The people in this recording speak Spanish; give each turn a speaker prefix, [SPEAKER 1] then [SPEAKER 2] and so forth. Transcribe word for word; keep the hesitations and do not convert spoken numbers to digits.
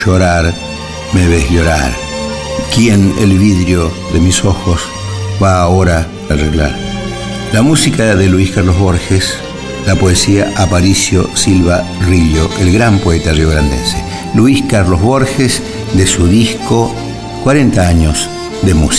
[SPEAKER 1] Llorar, me ves llorar. ¿Quién el vidrio de mis ojos va ahora a arreglar? La música de Luis Carlos Borges, la poesía Aparicio Silva Rillo, el gran poeta riograndense. Luis Carlos Borges, de su disco cuarenta años de música.